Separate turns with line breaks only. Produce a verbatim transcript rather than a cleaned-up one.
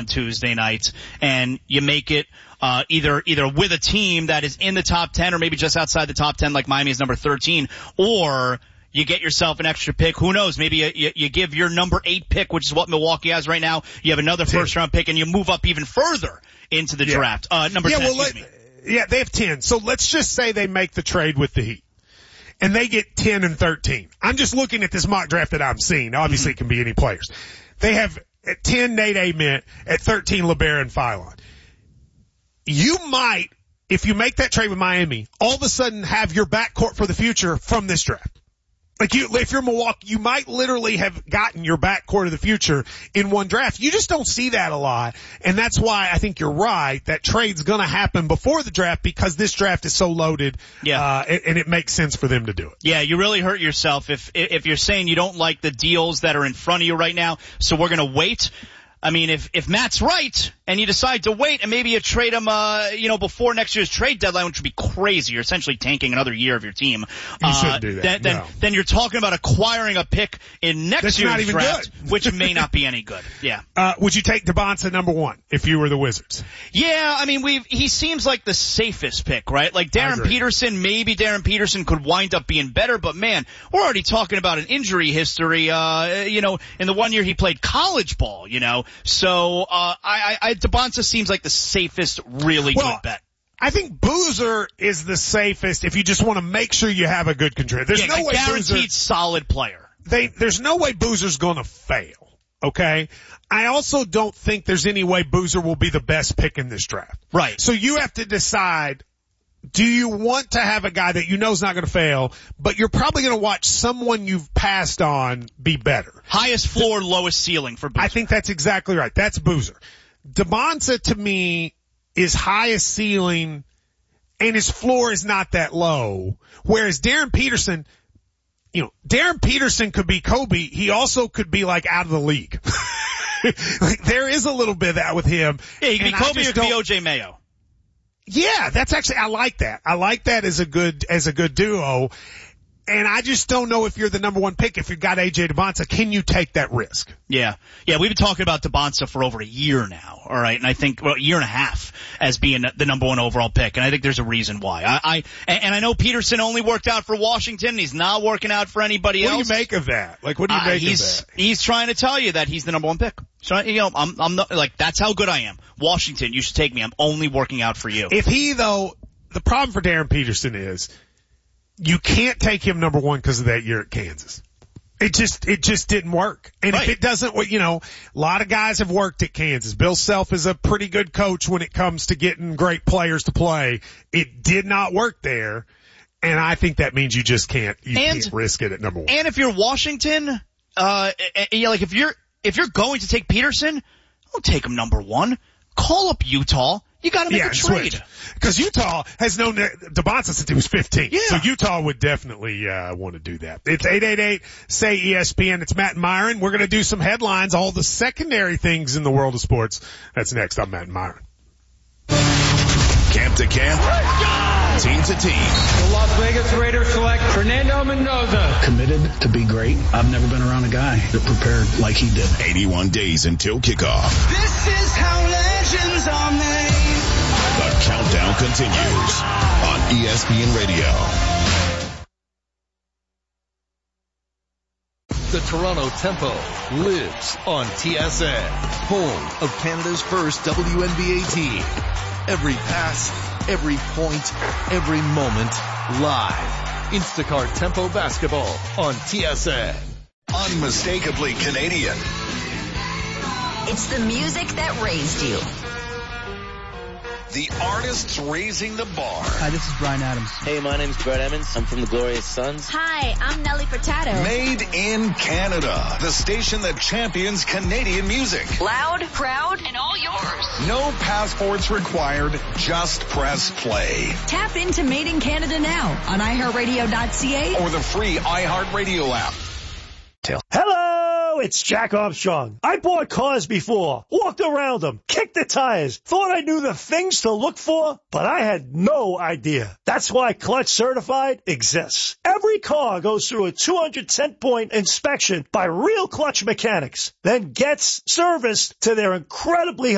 Tuesday night and you make it uh either either with a team that is in the top ten or maybe just outside the top ten like Miami is number thirteen, or you get yourself an extra pick. Who knows? Maybe you, you, you give your number eight pick, which is what Milwaukee has right now. You have another first round pick and you move up even further into the
yeah.
draft. Uh, number
yeah,
ten,
well,
excuse
let,
me.
Yeah, they have ten. So let's just say they make the trade with the Heat. And they get ten and thirteen. I'm just looking at this mock draft that I'm seeing. Obviously, mm-hmm. it can be any players. They have at ten, Nate Ament, at thirteen, LeBaron and Philon. You might, if you make that trade with Miami, all of a sudden have your backcourt for the future from this draft. Like you, if you're Milwaukee, you might literally have gotten your backcourt of the future in one draft. You just don't see that a lot. And that's why I think you're right. That trade's gonna happen before the draft because this draft is so loaded.
Yeah.
Uh, and, and it makes sense for them to do it.
Yeah, you really hurt yourself if, if you're saying you don't like the deals that are in front of you right now. So we're gonna wait. I mean, if, if Matt's right and you decide to wait and maybe you trade him, uh, you know, before next year's trade deadline, which would be crazy. You're essentially tanking another year of your team.
You
uh,
shouldn't do that.
Then, then,
no.
then you're talking about acquiring a pick in next
That's
year's
not even
draft,
good.
which may not be any good. Yeah.
Uh, would you take DeBonsa number one if you were the Wizards?
Yeah, I mean, we've, he seems like the safest pick, right? Like Darren Peterson, maybe Darren Peterson could wind up being better, but man, we're already talking about an injury history, uh, you know, in the one year he played college ball, you know, so, Uh, I, I, DeBonsa seems like the safest, really
well,
good bet.
I think Boozer is the safest if you just want to make sure you have a good contributor. There's
yeah,
no
a
way
guaranteed
Boozer,
solid player.
They, there's no way Boozer's gonna fail. Okay? I also don't think there's any way Boozer will be the best pick in this draft.
Right.
So you have to decide, do you want to have a guy that you know is not going to fail, but you're probably going to watch someone you've passed on be better?
Highest floor, lowest ceiling for Boozer.
I think that's exactly right. That's Boozer. DeBonsa, to me, is highest ceiling, and his floor is not that low. Whereas Darren Peterson, you know, Darren Peterson could be Kobe. He also could be, like, out of the league. Like, there is a little bit of that with him.
Yeah, he could be Kobe or could be O J Mayo.
Yeah, that's actually, I like that. I like that as a good, as a good duo. And I just don't know if you're the number one pick. If you've got A J DeBonsa, can you take that risk?
Yeah. Yeah, we've been talking about DeBonsa for over a year now, all right? And I think, well, a year and a half as being the number one overall pick. And I think there's a reason why. I, I and I know Peterson only worked out for Washington. He's not working out for anybody
what
else.
What do you make of that? Like, what do you
uh,
make
he's,
of that?
He's trying to tell you that he's the number one pick. So, you know, I'm, I'm not, like, that's how good I am. Washington, you should take me. I'm only working out for you.
If he, though, the problem for Darren Peterson is, you can't take him number one because of that year at Kansas. It just, it just didn't work. And right. if it doesn't, you know, a lot of guys have worked at Kansas. Bill Self is a pretty good coach when it comes to getting great players to play. It did not work there. And I think that means you just can't, you and, can't risk it at number one.
And if you're Washington, uh, you know, like if you're, if you're going to take Peterson, don't take him number one. Call up Utah. You gotta make
yeah,
a trade.
Because Utah has known DeBonsa since he was fifteen.
Yeah.
So Utah would definitely, uh, want to do that. It's eight eight eight, say E S P N. It's Matt and Myron. We're gonna do some headlines, all the secondary things in the world of sports. That's next. I'm Matt and Myron.
Camp to camp. Team to team.
The Las Vegas Raiders select Fernando Mendoza.
Committed to be great. I've never been around a guy that prepared like he did.
eighty-one days until kickoff.
This is how legends are made.
The countdown continues on E S P N Radio.
The Toronto Tempo lives on T S N, home of Canada's first W N B A team. Every pass, every point, every moment, live. Instacart Tempo Basketball on T S N.
Unmistakably Canadian.
It's the music that raised you.
The artists raising the bar.
Hi, this is Bryan Adams.
Hey, my name's Brett Emmons. I'm from the Glorious Sons.
Hi, I'm Nelly Furtado.
Made in Canada. The station that champions Canadian music.
Loud, proud, and all yours.
No passports required. Just press play.
Tap into Made in Canada now on i heart radio dot c a
or the free iHeartRadio app.
Hello, it's Jack Armstrong. I bought cars before, walked around them, kicked the tires, thought I knew the things to look for, but I had no idea. That's why Clutch Certified exists. Every car goes through a two hundred ten point inspection by real Clutch mechanics, then gets serviced to their incredibly